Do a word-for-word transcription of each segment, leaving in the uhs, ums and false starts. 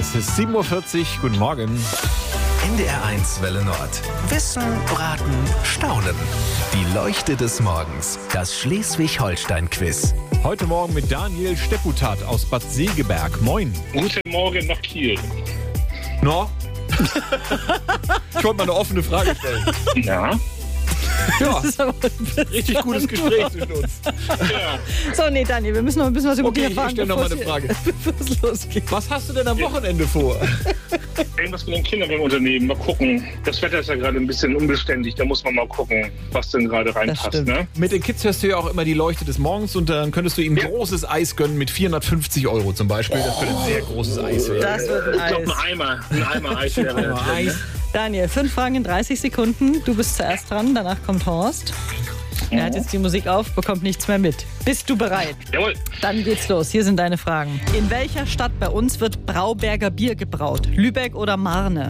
Es ist sieben Uhr vierzig. Guten Morgen. N D R eins Welle Nord. Wissen, raten, staunen. Die Leuchte des Morgens. Das Schleswig-Holstein-Quiz. Heute Morgen mit Daniel Stepputat aus Bad Segeberg. Moin. Guten Morgen nach Kiel. No? Ich wollte mal eine offene Frage stellen. Ja. Ja, Das ist aber richtig gutes Gespräch zwischen uns. Ja. So, nee, Daniel, wir müssen noch ein bisschen was über Okay, dich ich erfahren, stelle noch mal eine bevor Frage. es hier- bevor es losgeht. Was hast du denn am Wochenende vor? Irgendwas mit den Kindern im Unternehmen. Mal gucken. Das Wetter ist ja gerade ein bisschen unbeständig. Da muss man mal gucken, was denn gerade reinpasst. stimmt. Ne? Mit den Kids hörst du ja auch immer die Leuchte des Morgens und dann könntest du ihm Ja. großes Eis gönnen mit vierhundertfünfzig Euro zum Beispiel. Das könnte ein sehr großes Eis werden. Das wird Ich ein glaube, ein Eis. Eimer. Ein Eimer Eis wäre Eimer das, Eis. ne? Daniel, fünf Fragen in dreißig Sekunden. Du bist zuerst dran, danach kommt Horst. Er hat jetzt die Musik auf, bekommt nichts mehr mit. Bist du bereit? Jawohl. Dann geht's los. Hier sind deine Fragen. In welcher Stadt bei uns wird Brauberger Bier gebraut? Lübeck oder Marne?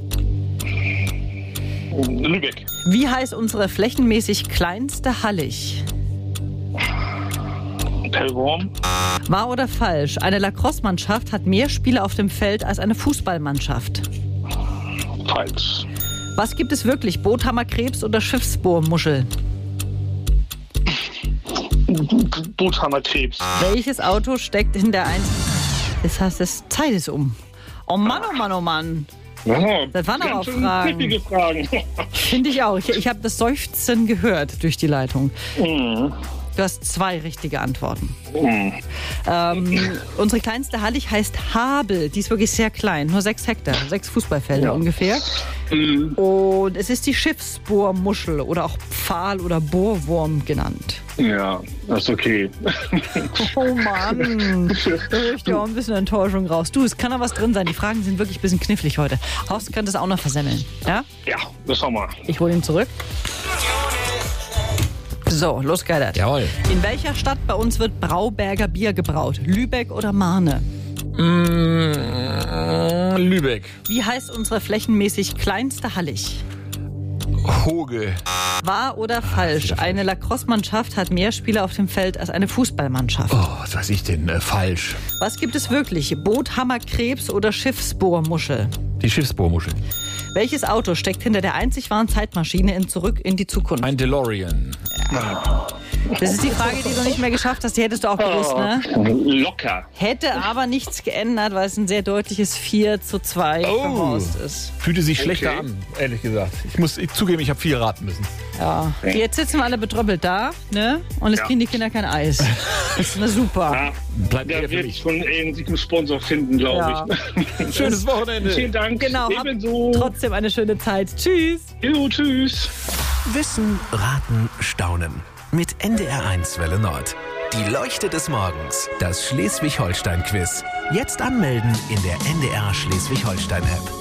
Lübeck. Wie heißt unsere flächenmäßig kleinste Hallig? Pellworm. Wahr oder falsch? Eine Lacrosse-Mannschaft hat mehr Spieler auf dem Feld als eine Fußballmannschaft. Falsch. Was gibt es wirklich? Boothammerkrebs oder Schiffsbohrmuschel? Boothammerkrebs. Welches Auto steckt in der eins? Das heißt, das Zeit ist um. Oh Mann, oh Mann, oh Mann. Oh, Das waren aber ganz schön Fragen. knifflige Fragen. Finde ich auch. Ich, ich habe das Seufzen gehört durch die Leitung. Mhm. Du hast zwei richtige Antworten. Mhm. Ähm, unsere kleinste Hallig heißt Habel. Die ist wirklich sehr klein, nur sechs Hektar, sechs Fußballfelder Ja. ungefähr. Mhm. Und es ist die Schiffsbohrmuschel oder auch Pfahl oder Bohrwurm genannt. Ja, das ist okay. Oh Mann, da höre ich dir auch ein bisschen Enttäuschung raus. Du, es kann da was drin sein. Die Fragen sind wirklich ein bisschen knifflig heute. Horst könnte es auch noch versemmeln. Ja? Ja, das haben wir. Ich hole ihn zurück. So, los geht's. Jawohl. In welcher Stadt bei uns wird Brauberger Bier gebraut? Lübeck oder Marne? Mm, Lübeck. Wie heißt unsere flächenmäßig kleinste Hallig? Hoge. Wahr oder falsch? Eine Lacrosse-Mannschaft hat mehr Spieler auf dem Feld als eine Fußballmannschaft. Oh, was weiß ich denn? Äh, falsch. Was gibt es wirklich? Boothammerkrebs oder Schiffsbohrmuschel? Die Schiffsbohrmuschel. Welches Auto steckt hinter der einzig wahren Zeitmaschine in Zurück in die Zukunft? Ein DeLorean. Das ist die Frage, die du nicht mehr geschafft hast. Die hättest du auch gewusst, ne? Locker. Hätte aber nichts geändert, weil es ein sehr deutliches vier zu zwei für Horst ist. Fühlte sich schlechter Okay. an, ehrlich gesagt. Ich muss ich zugeben, ich habe viel raten müssen. Ja. Jetzt sitzen wir alle betröppelt da, ne? Und es Ja. kriegen die Kinder kein Eis. Das ist na super. Ja, Bleibt der wieder für wird mich. schon irgendwie einen Sponsor finden, glaube Ja. ich. Schönes Wochenende. Vielen Dank. Genau, habt Ebenso. trotzdem eine schöne Zeit. Tschüss. Jo, tschüss. Wissen, raten, staunen. Mit N D R eins Welle Nord. Die Leuchte des Morgens. Das Schleswig-Holstein-Quiz. Jetzt anmelden in der N D R Schleswig-Holstein-App.